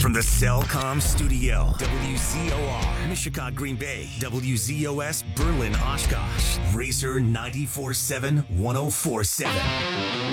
From the Cellcom studio, WZOR, Mishikot, Green Bay, WZOS, Berlin, Oshkosh, Racer 94.7, 104.7.